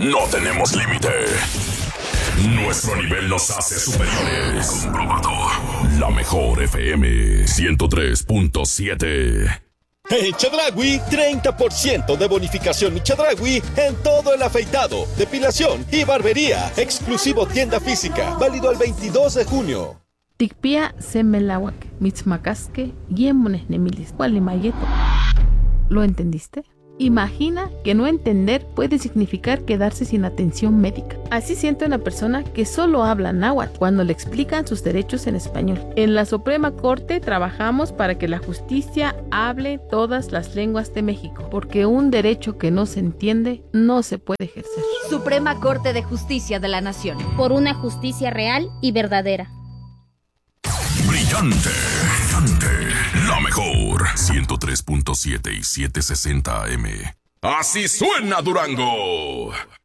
No tenemos límite. Nuestro nivel nos hace superiores. Comprobado. La mejor FM 103.7. En Chedraui, 30% de bonificación en Chedraui en todo el afeitado, depilación y barbería. Exclusivo tienda física, válido al 22 de junio. Tikpia semelawak, mitzmacasque, yemones nemilis, mayeto. ¿Lo entendiste? Imagina que no entender puede significar quedarse sin atención médica. Así siente una persona que solo habla náhuatl cuando le explican sus derechos en español. En la Suprema Corte trabajamos para que la justicia hable todas las lenguas de México, porque un derecho que no se entiende no se puede ejercer. Suprema Corte de Justicia de la Nación. Por una justicia real y verdadera. Brillante, brillante, la mejor 103.7 y 760 AM. Así suena Durango.